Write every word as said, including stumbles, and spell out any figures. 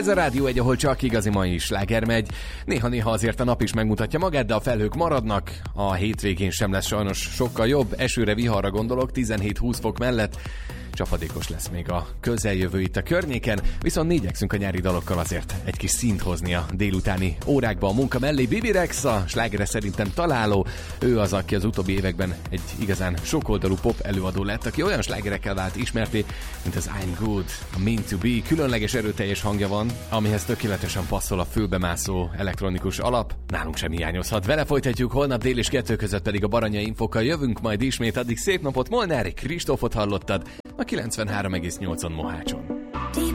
Ez a Rádió egy, ahol csak igazi mai sláger megy. Néha-néha azért a nap is megmutatja magát, de a felhők maradnak. A hétvégén sem lesz sajnos sokkal jobb. Esőre, viharra gondolok, tizenhét-húsz fok mellett. Csapadékos lesz még a közeljövő itt a környéken, viszont igyekszünk a nyári dalokkal azért egy kis színt hozni a délutáni órákba a munka mellé. Bibi Rex, a slágere szerintem találó. Ő az, aki az utóbbi években egy igazán sokoldalú pop előadó lett, aki olyan slágerekkel vált ismerté, mint az I'm Good, a Mean to Be. Különleges erőteljes hangja van, amihez tökéletesen passzol a fülbemászó elektronikus alap. Nálunk sem hiányozhat. Vele folytatjuk, holnap dél és kettő között pedig a Baranyai Infokkal jövünk majd ismét. Addig szép napot, Molnári Kristófot hallottad a kilencvenhárom egész nyolcon Mohácson.